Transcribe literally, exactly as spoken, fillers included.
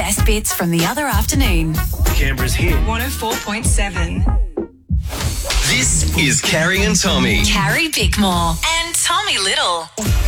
best bits from the other afternoon. Canberra's hit. one oh four point seven. This is Carrie and Tommy. Carrie Bickmore and Tommy Little.